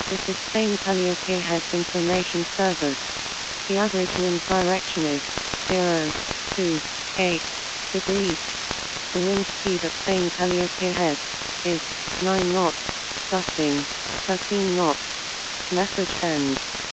This is Spain Calliope Heads Information Service. The average wind direction is 028 degrees. The wind speed at Spain Calliope Heads is 9 knots, gusting 13 knots. Message ends.